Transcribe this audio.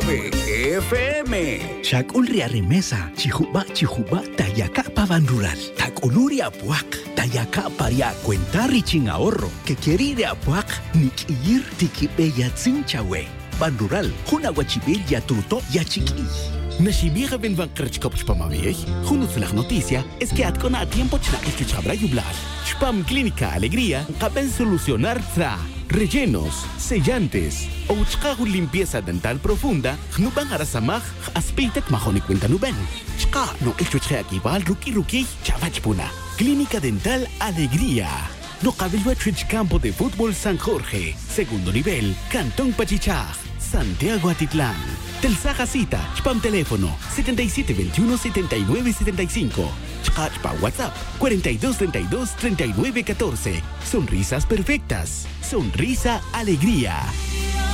99 FM. Shakulria remesa, chihuba tayaka pavan rural. Takuluri apuak, tayaka paria cuenta riching ahorro. Que quiere apuak, nikir tikipe ya tsinchawe. Ban rural, juna guachibel ya truto ya chiqui. Nashibira ben van krachkop spamavich. Junus la noticia es que atkona a tiempo chna escuchabra yublar. Spam Clínica Alegría, caben solucionar tra. Rellenos, sellantes, o limpieza dental profunda, no van a rasamaj, aspeitet majoni cuenta nuben. Chka, no echuche aquí va al ruki, chavachpuna. Clínica Dental Alegría. No cabello Campo de Fútbol San Jorge, segundo nivel, Cantón Pachichaj, Santiago Atitlán. Telsaja cita, spam teléfono 7721-7975. Chpa WhatsApp 4232-3914. Sonrisas perfectas. Sonrisa Alegría.